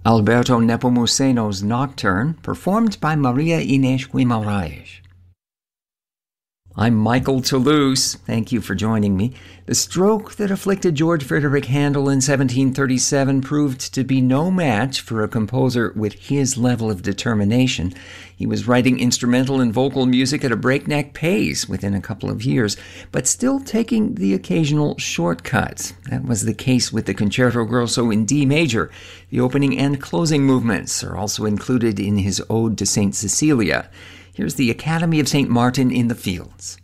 Alberto Nepomuceno's Nocturne, performed by Maria Inês Guimarães. I'm Michael Toulouse. Thank you for joining me. The stroke that afflicted George Frederick Handel in 1737 proved to be no match for a composer with his level of determination. He was writing instrumental and vocal music at a breakneck pace within a couple of years, but still taking the occasional shortcut. That was the case with the Concerto Grosso in D major. The opening and closing movements are also included in his Ode to St. Cecilia. Here's the Academy of St. Martin in the Fields.